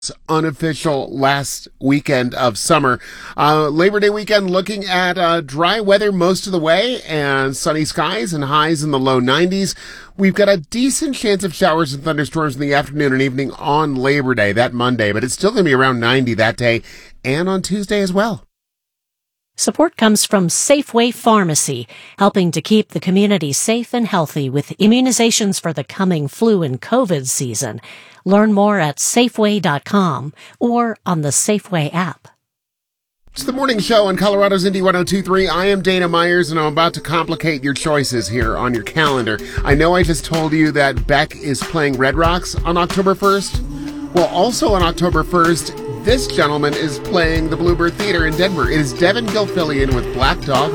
Unofficial last weekend of summer. Labor Day weekend looking at dry weather most of the way and sunny skies and highs in the low 90s. We've got a decent chance of showers and thunderstorms in the afternoon and evening on Labor Day, that Monday, but it's still going to be around 90 that day and on Tuesday as well. Support comes from Safeway Pharmacy, helping to keep the community safe and healthy with immunizations for the coming flu and COVID season. Learn more at Safeway.com or on the Safeway app. It's the morning show on Colorado's Indy 102.3. I am Dana Myers, and I'm about to complicate your choices here on your calendar. I know I just told you that Beck is playing Red Rocks on October 1st. Well, also on October 1st, this gentleman is playing the Bluebird Theater in Denver. It is Devin Gilfillian with Black Dog.